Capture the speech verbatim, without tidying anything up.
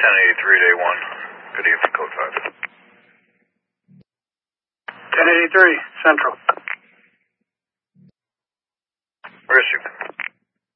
ten eighty-three, day one. Good evening, code five. ten eighty-three, Central. Where is you?